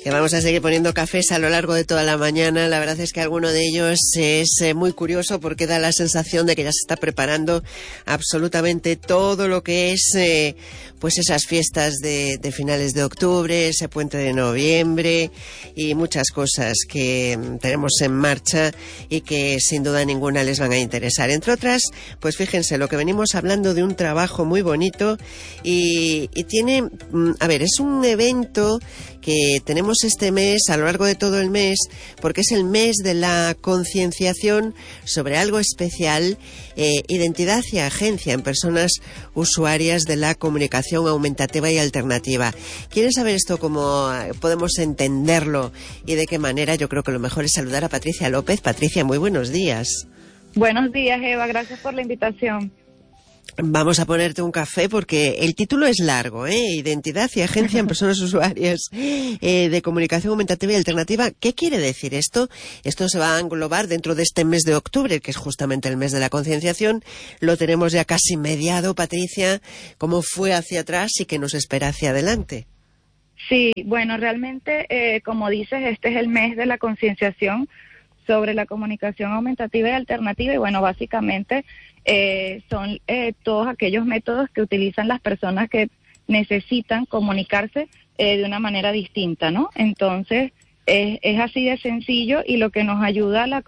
Que vamos a seguir poniendo cafés a lo largo de toda la mañana. La verdad es que alguno de ellos es muy curioso porque da la sensación de que ya se está preparando absolutamente todo lo que es pues esas fiestas de finales de octubre, ese puente de noviembre y muchas cosas que tenemos en marcha y que sin duda ninguna les van a interesar. Entre otras, pues fíjense, lo que venimos hablando de un trabajo muy bonito y tiene, es un evento que tenemos este mes, a lo largo de todo el mes, porque es el mes de la concienciación sobre algo especial, identidad y agencia en personas usuarias de la comunicación aumentativa y alternativa. ¿Quieren saber esto cómo podemos entenderlo y de qué manera? Yo creo que lo mejor es saludar a Patricia López. Patricia, muy buenos días. Buenos días, Eva, gracias por la invitación. Vamos a ponerte un café porque el título es largo, Identidad y agencia en personas usuarias de comunicación aumentativa y alternativa. ¿Qué quiere decir esto? Esto se va a englobar dentro de este mes de octubre, que es justamente el mes de la concienciación. Lo tenemos ya casi mediado, Patricia. ¿Cómo fue hacia atrás y qué nos espera hacia adelante? Sí, bueno, realmente, como dices, este es el mes de la concienciación sobre la comunicación aumentativa y alternativa y bueno, básicamente son todos aquellos métodos que utilizan las personas que necesitan comunicarse de una manera distinta, ¿no? Entonces, es así de sencillo y lo que nos ayuda a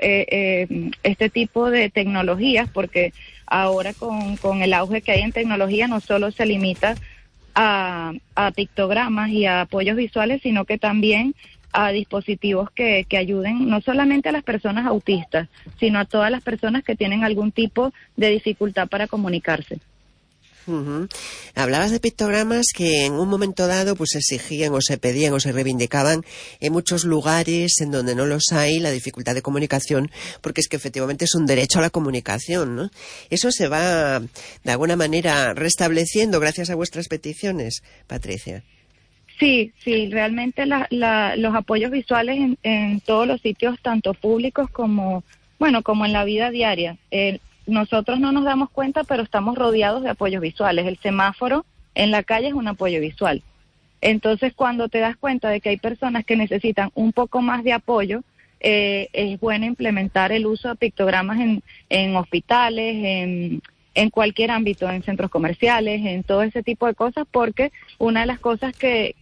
este tipo de tecnologías, porque ahora con el auge que hay en tecnología no solo se limita a pictogramas y a apoyos visuales, sino que también a dispositivos que ayuden no solamente a las personas autistas, sino a todas las personas que tienen algún tipo de dificultad para comunicarse. Uh-huh. Hablabas de pictogramas que en un momento dado pues se exigían o se pedían o se reivindicaban en muchos lugares en donde no los hay, la dificultad de comunicación, porque es que efectivamente es un derecho a la comunicación, ¿no? Eso se va de alguna manera restableciendo gracias a vuestras peticiones, Patricia. Sí, realmente los apoyos visuales en todos los sitios, tanto públicos como en la vida diaria. Nosotros no nos damos cuenta, pero estamos rodeados de apoyos visuales. El semáforo en la calle es un apoyo visual. Entonces, cuando te das cuenta de que hay personas que necesitan un poco más de apoyo, es bueno implementar el uso de pictogramas en hospitales, en cualquier ámbito, en centros comerciales, en todo ese tipo de cosas, porque una de las cosas que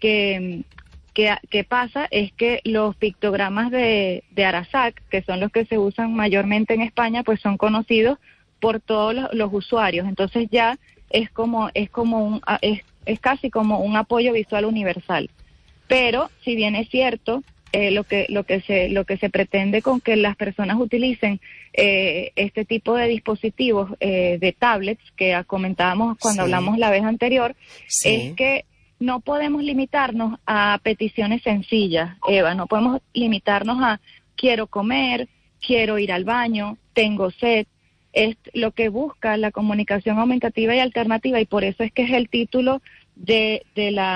pasa es que los pictogramas de Arasac, que son los que se usan mayormente en España, pues son conocidos por todos los usuarios. Entonces ya es casi como un apoyo visual universal. Pero si bien es cierto, lo que se pretende con que las personas utilicen este tipo de dispositivos, de tablets que comentábamos cuando hablamos la vez anterior, es que no podemos limitarnos a peticiones sencillas, Eva. No podemos limitarnos a quiero comer, quiero ir al baño, tengo sed. Es lo que busca la comunicación aumentativa y alternativa, y por eso es que es el título de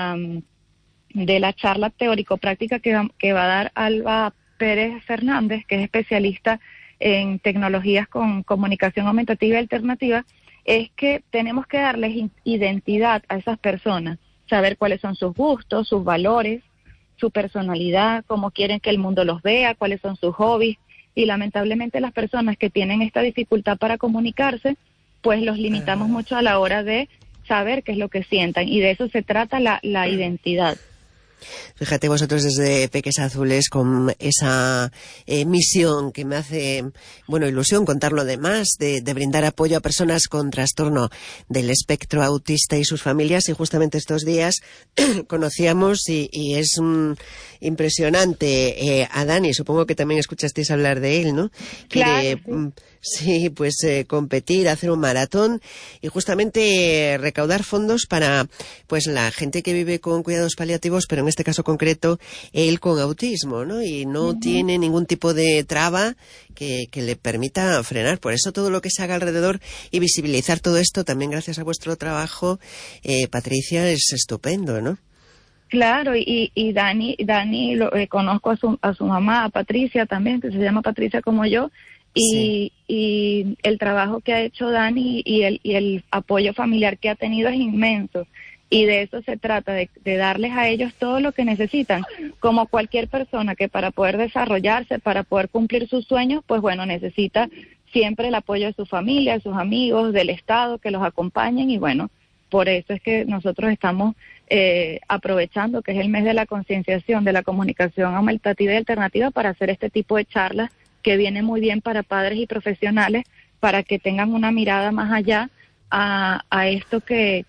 la charla teórico-práctica que va a dar Alba Pérez Fernández, que es especialista en tecnologías con comunicación aumentativa y alternativa. Es que tenemos que darles identidad a esas personas, saber cuáles son sus gustos, sus valores, su personalidad, cómo quieren que el mundo los vea, cuáles son sus hobbies, y lamentablemente las personas que tienen esta dificultad para comunicarse, pues los limitamos mucho a la hora de saber qué es lo que sientan, y de eso se trata la identidad. Fíjate vosotros desde Peques Azules con esa misión que me hace, ilusión contarlo además, de brindar apoyo a personas con trastorno del espectro autista y sus familias, y justamente estos días conocíamos y es impresionante a Dani, supongo que también escuchasteis hablar de él, ¿no? Claro, sí, competir, hacer un maratón y justamente recaudar fondos para pues la gente que vive con cuidados paliativos, pero en este caso concreto él con autismo, ¿no? Y no tiene ningún tipo de traba que le permita frenar. Por eso todo lo que se haga alrededor y visibilizar todo esto, también gracias a vuestro trabajo, Patricia, es estupendo, ¿no? Claro, y Dani conozco a su mamá, a Patricia también, que se llama Patricia como yo, y el trabajo que ha hecho Dani y el apoyo familiar que ha tenido es inmenso. Y de eso se trata, de darles a ellos todo lo que necesitan, como cualquier persona que para poder desarrollarse, para poder cumplir sus sueños, pues bueno, necesita siempre el apoyo de su familia, de sus amigos, del Estado, que los acompañen, y bueno, por eso es que nosotros estamos aprovechando que es el mes de la concienciación, de la comunicación aumentativa y alternativa, para hacer este tipo de charlas que viene muy bien para padres y profesionales, para que tengan una mirada más allá a esto que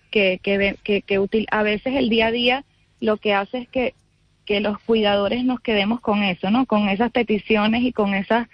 a veces el día a día lo que hace es que los cuidadores nos quedemos con eso, ¿no? Con esas peticiones y con esas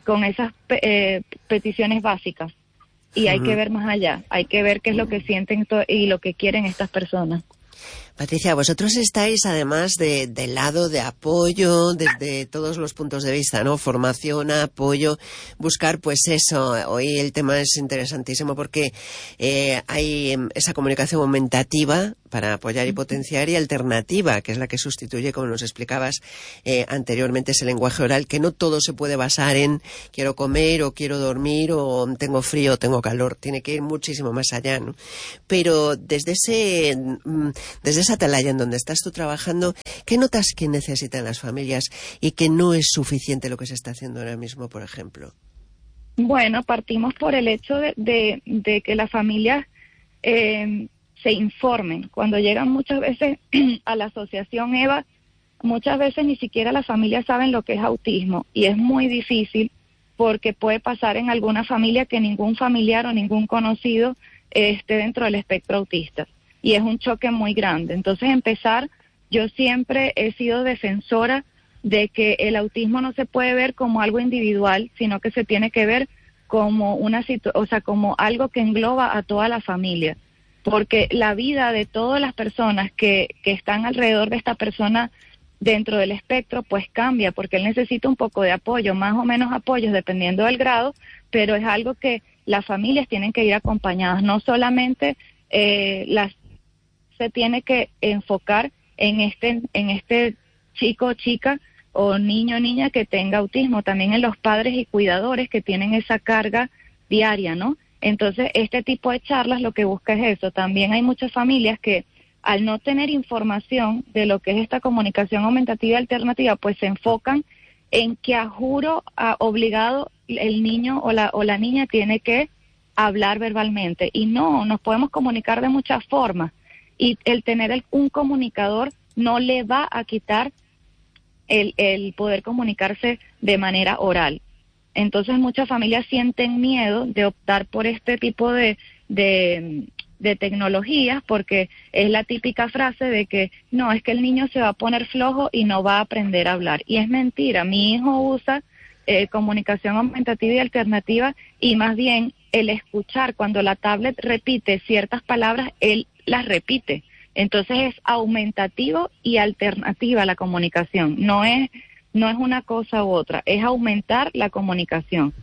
peticiones básicas. Y hay que ver más allá, hay que ver qué es lo que sienten y lo que quieren estas personas. Patricia, vosotros estáis además del lado de apoyo desde todos los puntos de vista, ¿no? Formación, apoyo, buscar pues eso. Hoy el tema es interesantísimo porque hay esa comunicación aumentativa para apoyar y potenciar, y alternativa, que es la que sustituye, como nos explicabas anteriormente, ese lenguaje oral, que no todo se puede basar en quiero comer o quiero dormir o tengo frío o tengo calor. Tiene que ir muchísimo más allá, ¿no? Pero desde esa atalaya en donde estás tú trabajando, ¿qué notas que necesitan las familias y que no es suficiente lo que se está haciendo ahora mismo, por ejemplo? Bueno, partimos por el hecho de que las familias se informen. Cuando llegan muchas veces a la asociación EVA, muchas veces ni siquiera las familias saben lo que es autismo, y es muy difícil porque puede pasar en alguna familia que ningún familiar o ningún conocido esté dentro del espectro autista, y es un choque muy grande. Entonces yo siempre he sido defensora de que el autismo no se puede ver como algo individual, sino que se tiene que ver como como algo que engloba a toda la familia, porque la vida de todas las personas que están alrededor de esta persona dentro del espectro pues cambia, porque él necesita un poco de apoyo, más o menos apoyos dependiendo del grado, pero es algo que las familias tienen que ir acompañadas, no solamente se tiene que enfocar en este chico o chica o niño o niña que tenga autismo, también en los padres y cuidadores que tienen esa carga diaria, ¿no? Entonces, este tipo de charlas lo que busca es eso. También hay muchas familias que, al no tener información de lo que es esta comunicación aumentativa y alternativa, pues se enfocan en que a juro obligado el niño o la niña tiene que hablar verbalmente. Y no, nos podemos comunicar de muchas formas. Y el tener un comunicador no le va a quitar el poder comunicarse de manera oral. Entonces muchas familias sienten miedo de optar por este tipo de tecnologías, porque es la típica frase de que no, es que el niño se va a poner flojo y no va a aprender a hablar. Y es mentira. Mi hijo usa comunicación aumentativa y alternativa, y más bien el escuchar, cuando la tablet repite ciertas palabras, él las repite. Entonces es aumentativo y alternativa la comunicación. No es una cosa u otra, es aumentar la comunicación.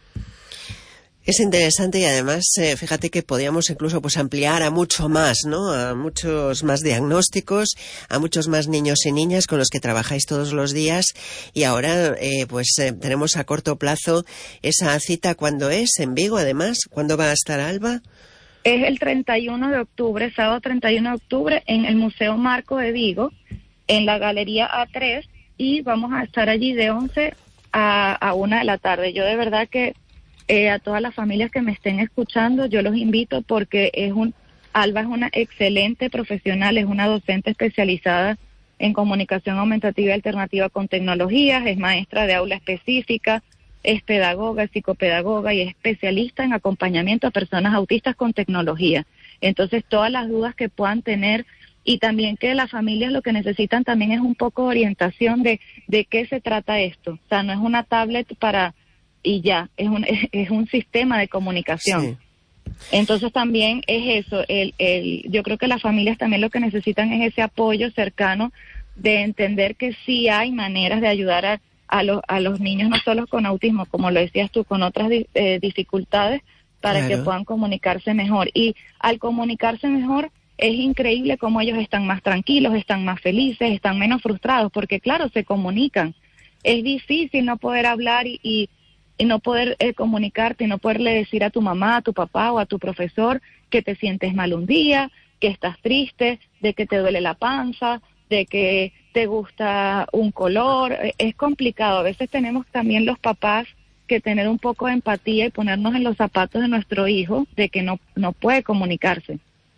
Es interesante, y además, fíjate que podíamos incluso pues ampliar a mucho más, ¿no? A muchos más diagnósticos, a muchos más niños y niñas con los que trabajáis todos los días. Y ahora, tenemos a corto plazo esa cita. ¿Cuándo es? ¿En Vigo, además? ¿Cuándo va a estar Alba? Es el 31 de octubre, sábado 31 de octubre, en el Museo Marco de Vigo, en la Galería A3, y vamos a estar allí de 11 a 1 de la tarde. Yo de verdad que a todas las familias que me estén escuchando, yo los invito, porque Alba es una excelente profesional, es una docente especializada en comunicación aumentativa y alternativa con tecnologías, es maestra de aula específica, es pedagoga, es psicopedagoga y es especialista en acompañamiento a personas autistas con tecnología. Entonces, todas las dudas que puedan tener, y también que las familias lo que necesitan también es un poco de orientación de qué se trata esto. O sea, no es una tablet y ya, es un sistema de comunicación. Sí. Entonces también es eso, yo creo que las familias también lo que necesitan es ese apoyo cercano, de entender que sí hay maneras de ayudar a los niños, no solo con autismo, como lo decías tú, con otras dificultades, para que puedan comunicarse mejor. Y al comunicarse mejor, es increíble cómo ellos están más tranquilos, están más felices, están menos frustrados, porque claro, se comunican. Es difícil no poder hablar y no poder comunicarte, y no poderle decir a tu mamá, a tu papá o a tu profesor que te sientes mal un día, que estás triste, de que te duele la panza, de que te gusta un color. Es complicado. A veces tenemos también los papás que tener un poco de empatía y ponernos en los zapatos de nuestro hijo, de que no puede comunicarse.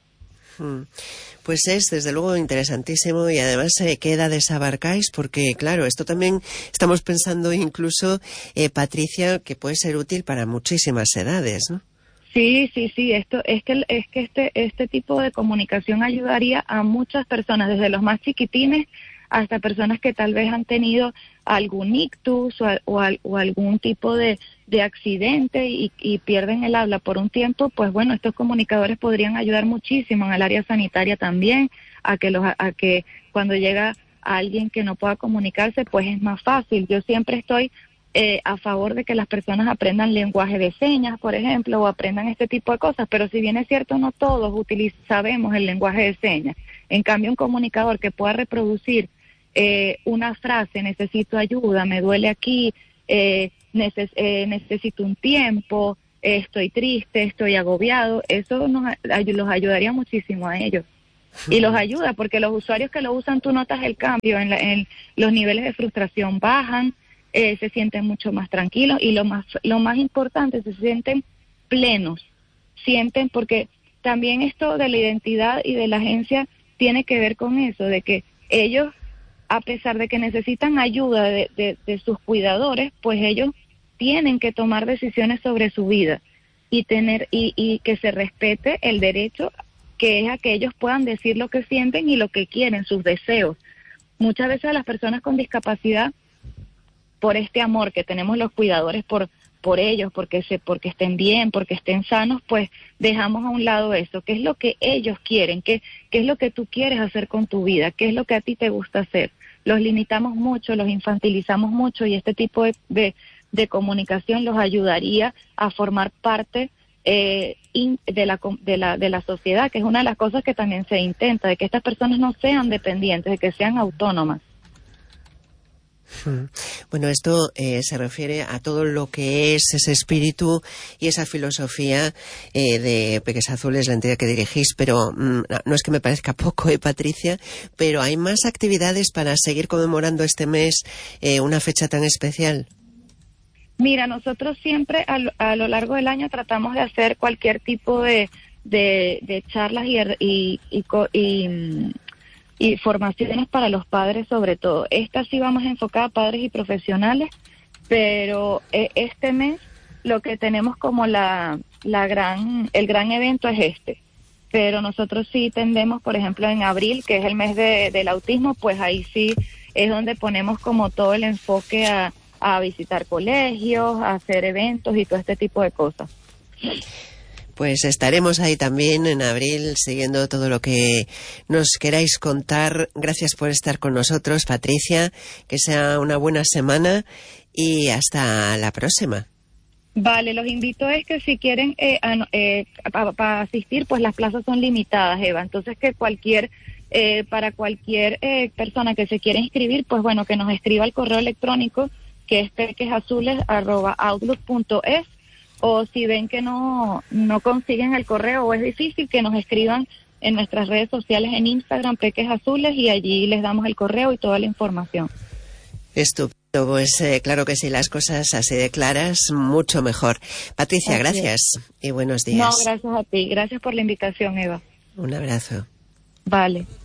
Pues es desde luego interesantísimo, y además ¿qué edades abarcáis? Porque claro, esto también estamos pensando incluso, Patricia, que puede ser útil para muchísimas edades, ¿no? Sí, esto es que este tipo de comunicación ayudaría a muchas personas, desde los más chiquitines hasta personas que tal vez han tenido algún ictus o algún tipo de accidente y pierden el habla por un tiempo. Pues bueno, estos comunicadores podrían ayudar muchísimo en el área sanitaria también, a que cuando llega alguien que no pueda comunicarse, pues es más fácil. Yo siempre estoy a favor de que las personas aprendan lenguaje de señas, por ejemplo, o aprendan este tipo de cosas, pero si bien es cierto, no todos sabemos el lenguaje de señas. En cambio, un comunicador que pueda reproducir una frase: necesito ayuda, me duele aquí, necesito un tiempo, estoy triste, estoy agobiado, eso los ayudaría muchísimo a ellos. Y los ayuda porque los usuarios que lo usan, tú notas el cambio, en los niveles de frustración bajan, se sienten mucho más tranquilos, y lo más importante, se sienten plenos, porque también esto de la identidad y de la agencia tiene que ver con eso, de que ellos, a pesar de que necesitan ayuda de sus cuidadores, pues ellos tienen que tomar decisiones sobre su vida y que se respete el derecho que es a que ellos puedan decir lo que sienten y lo que quieren, sus deseos. Muchas veces las personas con discapacidad, por este amor que tenemos los cuidadores por ellos, porque estén bien, porque estén sanos, pues dejamos a un lado eso. ¿Qué es lo que ellos quieren? ¿Qué es lo que tú quieres hacer con tu vida? ¿Qué es lo que a ti te gusta hacer? Los limitamos mucho, los infantilizamos mucho, y este tipo de comunicación los ayudaría a formar parte de la sociedad, que es una de las cosas que también se intenta, de que estas personas no sean dependientes, de que sean autónomas. Bueno, esto se refiere a todo lo que es ese espíritu y esa filosofía de Peques Azules, la entidad que dirigís, pero no es que me parezca poco, Patricia, pero hay más actividades para seguir conmemorando este mes, una fecha tan especial. Mira, nosotros siempre a lo largo del año tratamos de hacer cualquier tipo de charlas y formaciones para los padres, sobre todo. Esta sí vamos enfocada a padres y profesionales, pero este mes lo que tenemos como el gran evento es este. Pero nosotros sí tendemos, por ejemplo, en abril, que es el mes del autismo, pues ahí sí es donde ponemos como todo el enfoque a visitar colegios, a hacer eventos y todo este tipo de cosas. Pues estaremos ahí también en abril siguiendo todo lo que nos queráis contar. Gracias por estar con nosotros, Patricia. Que sea una buena semana y hasta la próxima. Vale, los invito es que si quieren para asistir, pues las plazas son limitadas, Eva. Entonces que para cualquier persona que se quiera inscribir, pues bueno, que nos escriba al correo electrónico, que es pequesazules@outlook.es, o si ven que no consiguen el correo o es difícil, que nos escriban en nuestras redes sociales, en Instagram, Peques Azules, y allí les damos el correo y toda la información. Estupendo, pues claro que sí, las cosas así de claras, mucho mejor. Patricia, gracias y buenos días. No, gracias a ti, gracias por la invitación, Eva. Un abrazo. Vale.